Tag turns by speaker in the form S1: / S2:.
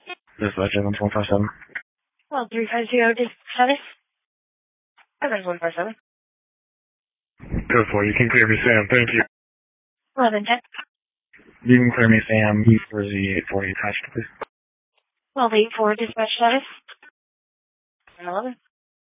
S1: Dispatch 157.
S2: Well, 350 status. Evans 157.
S1: Go for it. You can clear me, Sam. Thank you.
S2: 1110.
S1: You can clear me, Sam. East for the 840 attached, please.
S2: 1284 dispatch status. 11.